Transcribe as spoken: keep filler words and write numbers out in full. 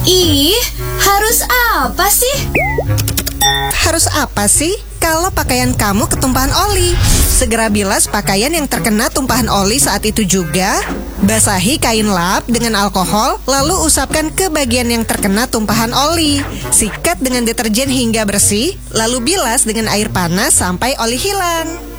Ih, harus apa sih? Harus apa sih? Kalau pakaian kamu ketumpahan oli, segera bilas pakaian yang terkena tumpahan oli saat itu juga. Basahi kain lap dengan alkohol, lalu usapkan ke bagian yang terkena tumpahan oli. Sikat dengan deterjen hingga bersih, lalu bilas dengan air panas sampai oli hilang.